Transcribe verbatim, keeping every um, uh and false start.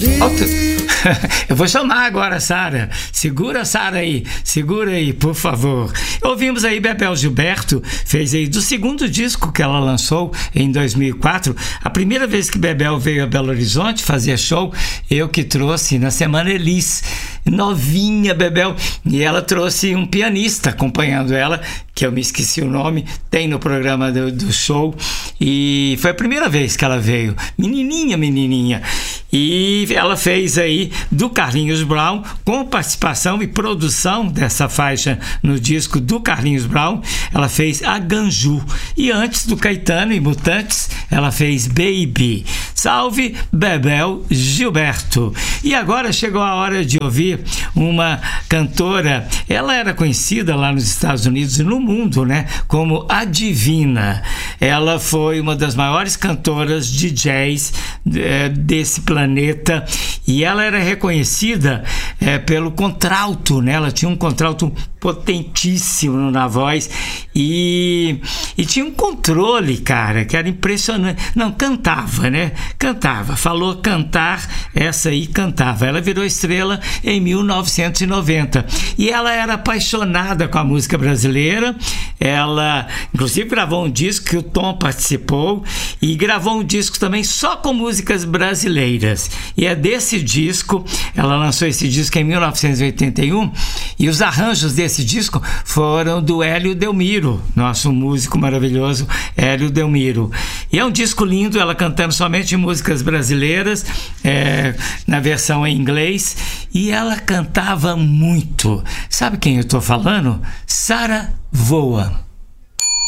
Alto. Eu vou chamar agora a Sara. Segura, Sara, aí. Segura aí, por favor. Ouvimos aí Bebel Gilberto, fez aí do segundo disco que ela lançou em dois mil e quatro. A primeira vez que Bebel veio a Belo Horizonte fazer show, eu que trouxe na Semana Elis. Novinha, Bebel. E ela trouxe um pianista acompanhando ela, que eu me esqueci o nome, tem no programa do, do show. E foi a primeira vez que ela veio. Menininha, menininha. E ela fez aí do Carlinhos Brown, com participação e produção dessa faixa no disco do Carlinhos Brown. Ela fez a Ganju. E antes do Caetano e Mutantes, ela fez Baby. Salve, Bebel Gilberto. E agora chegou a hora de ouvir uma cantora. Ela era conhecida lá nos Estados Unidos e no mundo, né, como a Divina. Ela foi uma das maiores cantoras de jazz é, desse planeta, e ela era reconhecida é, pelo contralto, né? Ela tinha um contralto potentíssimo na voz e, e tinha um controle, cara, que era impressionante. Não, cantava, né? Cantava, falou cantar, essa aí cantava. Ela virou estrela em mil novecentos e noventa e ela era apaixonada com a música brasileira. Ela, inclusive, gravou um disco que o Tom participou e gravou um disco também só com músicas brasileiras. E é desse disco, ela lançou esse disco em mil novecentos e oitenta e um e os arranjos desse disco foram do Hélio Delmiro, nosso músico maravilhoso Hélio Delmiro. E é um disco lindo, ela cantando somente músicas brasileiras, é, na versão em inglês, e ela cantava muito. Sabe quem eu tô falando? Sara Voa.